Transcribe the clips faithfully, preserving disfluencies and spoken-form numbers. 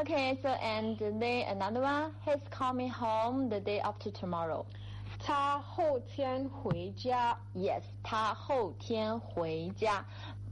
Okay, so and then another one, he's coming home the day after tomorrow. 他后天回家。 Yes, 他后天回家。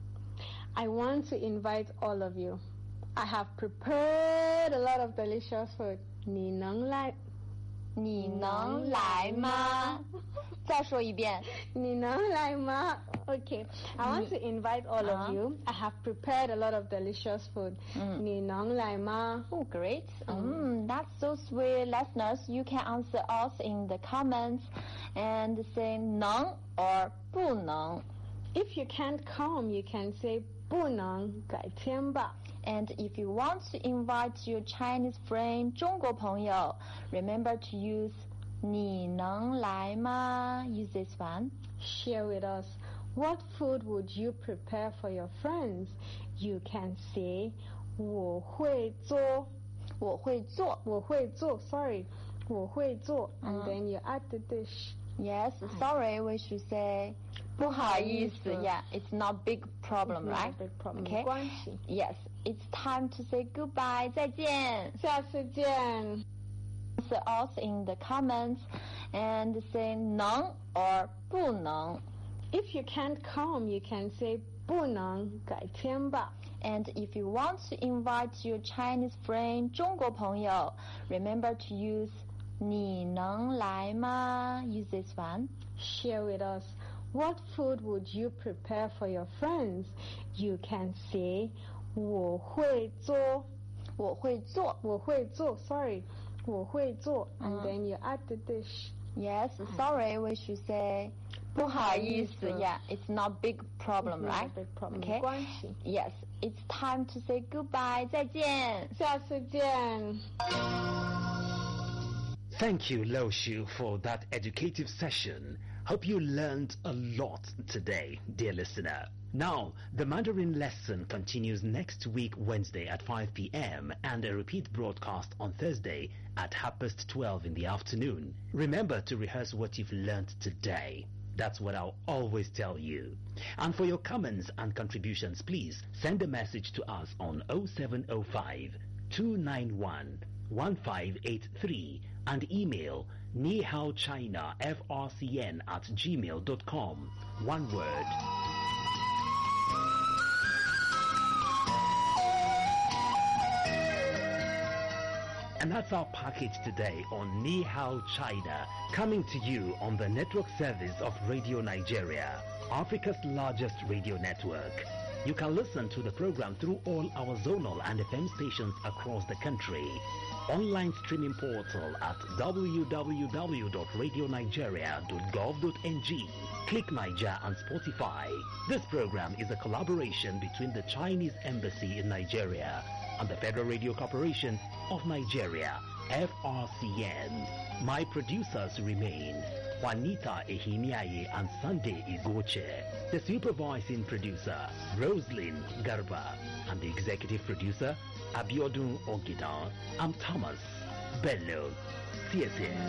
I want to invite all of you. I have prepared a lot of delicious food. 你能来你能来吗？再说一遍。 你能来吗？ Okay, I want to invite all Uh-huh. of you. I have prepared a lot of delicious food. 你能来吗？ Oh, great. Mm, that's so sweet. Listeners, you can answer us in the comments and say 能 or 不能. If you can't come, you can say 不能，改天吧。 And if you want to invite your Chinese friend, 中国朋友, remember to use 你能来吗? Use this one. Share with us. What food would you prepare for your friends? You can say 我会做。 我会做。 我会做 Sorry. 我会做 And Uh-huh. then you add the dish. Yes, sorry, we should say 不好意思. Yeah, it's not big problem, It's not right? a big problem. Okay. 没关系。 Yes, it's time to say goodbye. 再见。 下次见。 Answer us in the comments and say 能 or 不能. If you can't come, you can say 不能，改天吧。 And if you want to invite your Chinese friend, 中国朋友, remember to use 你能来吗? Use this one. Share with us. What food would you prepare for your friends? You can say 我会做。 我会做。 我会做 Sorry. 我会做 And Uh-huh. then you add the dish. Yes, sorry, we should say 不好意思. Yeah, it's not big problem, It's not a right? big problem. Okay. 没关系。 Yes, it's time to say goodbye. 再见。 下次见。 Thank you, Lo Shu, for that educative session. Hope you learned a lot today, dear listener. Now, the Mandarin lesson continues next week, Wednesday at five p.m. and a repeat broadcast on Thursday at half past twelve in the afternoon. Remember to rehearse what you've learned today. That's what I'll always tell you. And for your comments and contributions, please send a message to us on oh seven oh five, two nine one, one five eight three and email nihaochina.frcn at gmail dot com. One word. And that's our package today on Ni Hao China, coming to you on the network service of Radio Nigeria, Africa's largest radio network. You can listen to the program through all our zonal and F M stations across the country. Online streaming portal at w w w dot radio nigeria dot gov dot n g. Click Niger and Spotify. This program is a collaboration between the Chinese Embassy in Nigeria and the Federal Radio Corporation of Nigeria, F R C N. My producers remain Juanita Ehimiaye and Sunday Igoche. The supervising producer, Roslyn Garba, and the executive producer, Abiodun Ogidan. I'm Thomas Bello. See you soon.